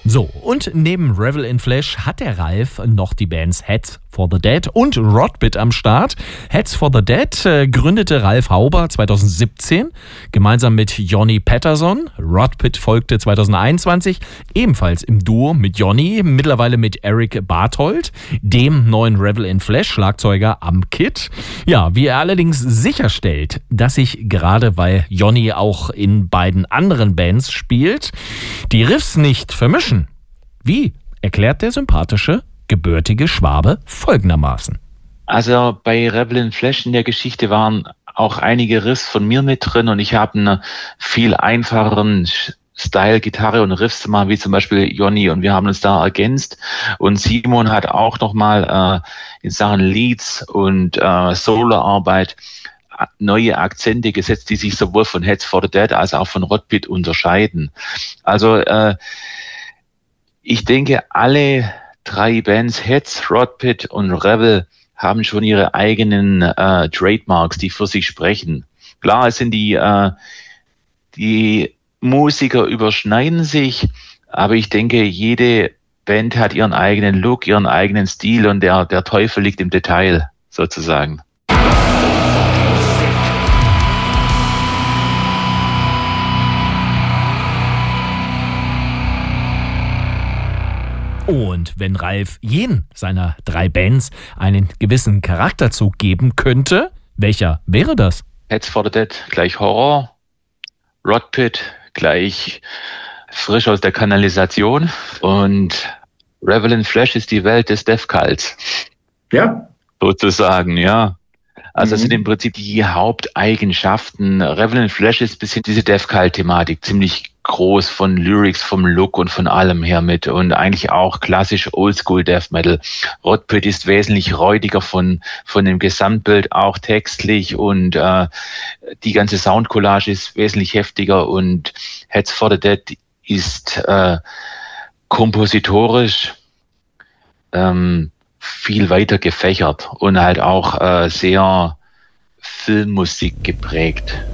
So, und neben Revel in Flesh hat der Ralf noch die Bands Heads for the Dead und Rodbit am Start. Heads for the Dead gründete Ralf Hauber 2017 gemeinsam mit Jonny Patterson. Rodbit folgte 2021 ebenfalls im Duo mit Jonny, mittlerweile mit Eric Barthold, dem neuen Revel in Flesh Schlagzeuger am Kit. Ja, wie er allerdings sicherstellt, dass sich gerade weil Jonny auch in beiden anderen Bands spielt, die Riffs nicht vermischen. Wie erklärt der sympathische, gebürtige Schwabe folgendermaßen. Also bei Revel in Flesh in der Geschichte waren auch einige Riffs von mir mit drin und ich habe einen viel einfacheren Style, Gitarre und Riffs zu machen, wie zum Beispiel Jonny, und wir haben uns da ergänzt. Und Simon hat auch nochmal in Sachen Leads und Soloarbeit neue Akzente gesetzt, die sich sowohl von Heads for the Dead als auch von Rodbit unterscheiden. Also ich denke, alle drei Bands, Heads, Rodbit und Revel, haben schon ihre eigenen Trademarks, die für sich sprechen. Klar, es sind die Musiker überschneiden sich, aber ich denke, jede Band hat ihren eigenen Look, ihren eigenen Stil und der Teufel liegt im Detail, sozusagen. Und wenn Ralf jeden seiner drei Bands einen gewissen Charakterzug geben könnte, welcher wäre das? Heads for the Dead gleich Horror, Rodbit gleich frisch aus der Kanalisation und Revel in Flesh ist die Welt des Death Cults. Ja. Sozusagen, ja. Also das sind im Prinzip die Haupteigenschaften. Revel in Flesh ist ein bisschen diese Death Cult-Thematik, ziemlich groß von Lyrics, vom Look und von allem her mit und eigentlich auch klassisch Oldschool Death Metal. Rodbit ist wesentlich räudiger von dem Gesamtbild, auch textlich, und die ganze Soundcollage ist wesentlich heftiger, und Heads for the Dead ist kompositorisch viel weiter gefächert und halt auch sehr Filmmusik geprägt.